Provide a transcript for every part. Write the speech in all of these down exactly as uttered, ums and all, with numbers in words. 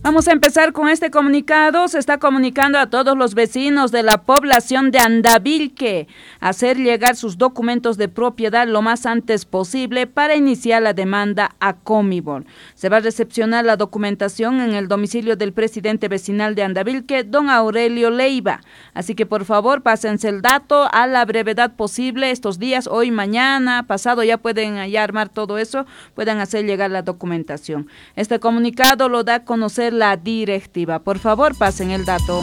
Vamos a empezar con este comunicado. Se está comunicando a todos los vecinos de la población de Andavilque a hacer llegar sus documentos de propiedad lo más antes posible para iniciar la demanda a Comibol. Se va a recepcionar la documentación en el domicilio del presidente vecinal de Andavilque, don Aurelio Leiva. Así que por favor pásense el dato a la brevedad posible estos días, hoy, mañana, pasado, ya pueden ya armar todo eso, puedan hacer llegar la documentación. Este comunicado lo da a conocer la directiva. Por favor, pasen el dato.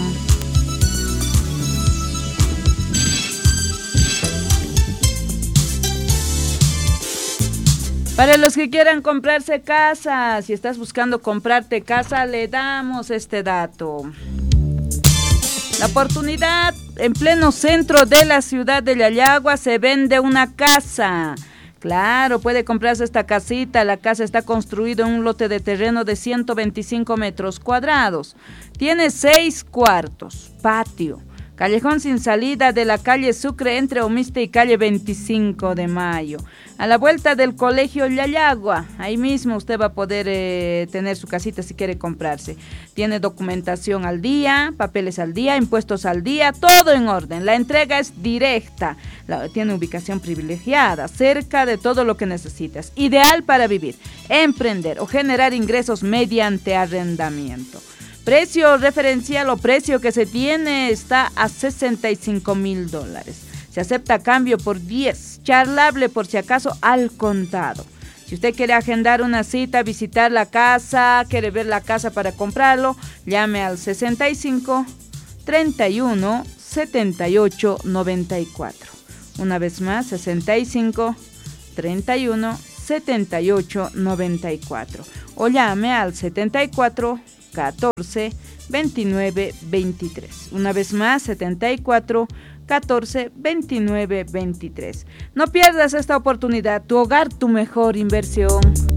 Para los que quieran comprarse casa, si estás buscando comprarte casa, le damos este dato. La oportunidad: en pleno centro de la ciudad de Yayagua se vende una casa. Claro, puede comprarse esta casita. La casa está construida en un lote de terreno de ciento veinticinco metros cuadrados. Tiene seis cuartos, patio, callejón sin salida de la calle Sucre entre Omiste y calle veinticinco de mayo. A la vuelta del colegio Yayagua, ahí mismo usted va a poder eh, tener su casita si quiere comprarse. Tiene documentación al día, papeles al día, impuestos al día, todo en orden. La entrega es directa, la, tiene ubicación privilegiada, cerca de todo lo que necesitas. Ideal para vivir, emprender o generar ingresos mediante arrendamiento. Precio referencial o precio que se tiene está a sesenta y cinco mil dólares. Se acepta cambio por diez, charlable por si acaso al contado. Si usted quiere agendar una cita, visitar la casa, quiere ver la casa para comprarlo, llame al sesenta y cinco, treinta y uno, setenta y ocho, noventa y cuatro. Una vez más, sesenta y cinco, treinta y uno, setenta y ocho, noventa y cuatro. O llame al setenta y cuatro, catorce, veintinueve, veintitrés. Una vez más, setenta y cuatro, catorce, veintinueve, veintitrés. No pierdas esta oportunidad. Tu hogar, tu mejor inversión.